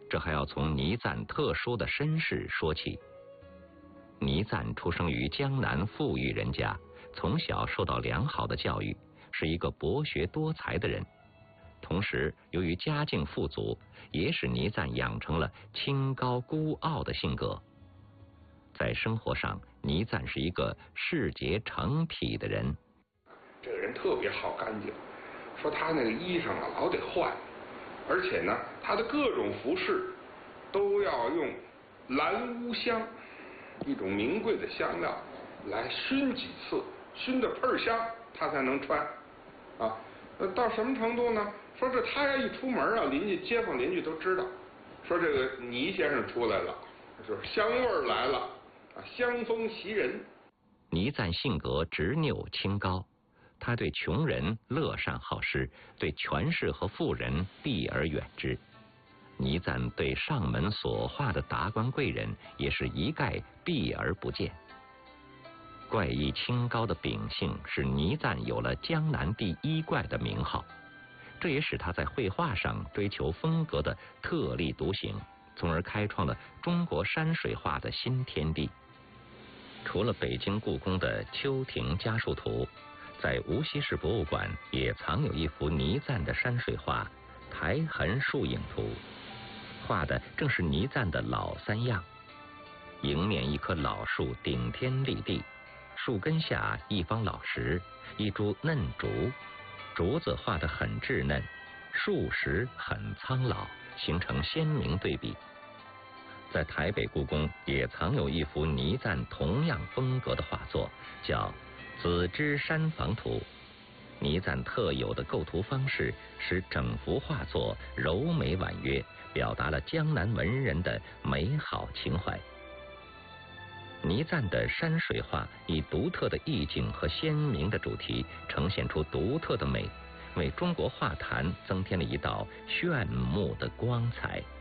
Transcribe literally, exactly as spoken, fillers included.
这还要从倪瓒特殊的身世说起。倪瓒出生于江南富裕人家，从小受到良好的教育，是一个博学多才的人。同时，由于家境富足，也使倪瓒养成了清高孤傲的性格。在生活上，倪瓒是一个视洁成癖的人。 这个人特别好干净，说他那个衣裳啊老得换，而且呢，他的各种服饰都要用蓝乌香，一种名贵的香料来熏几次，熏的倍儿香，他才能穿啊。呃，到什么程度呢？说这他要一出门啊，邻居街坊邻居都知道，说这个倪先生出来了，就是香味儿来了啊，香风袭人。 倪瓒性格执拗清高，他对穷人乐善好施，对权势和富人避而远之。倪瓒对上门所化的达官贵人也是一概避而不见。怪异清高的秉性使倪瓒有了江南第一怪的名号，这也使他在绘画上追求风格的特立独行，从而开创了中国山水画的新天地。除了北京故宫的《秋亭家树图》，在无锡市博物馆也藏有一幅倪瓒的山水画《苔痕树影图》，画的正是倪瓒的老三样。迎面一棵老树顶天立地，树根下一方老石，一株嫩竹，竹子画得很稚嫩，树石很苍老，形成鲜明对比。在台北故宫也藏有一幅倪瓒同样风格的画作，叫《紫芝山房图》。倪瓒特有的构图方式使整幅画作柔美婉约，表达了江南文人的美好情怀。倪瓒的山水画以独特的意境和鲜明的主题，呈现出独特的美，为中国画坛增添了一道炫目的光彩。